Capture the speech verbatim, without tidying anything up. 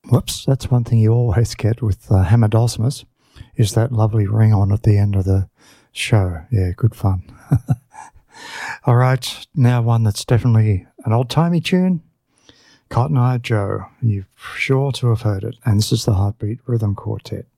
Whoops, that's one thing you always get with uh, Hammer-Dulcimus, is that lovely ring on at the end of the show. Yeah, good fun. All right, now one that's definitely an old-timey tune, Cotton Eye Joe. You're sure to have heard it, and this is the Heartbeat Rhythm Quartet.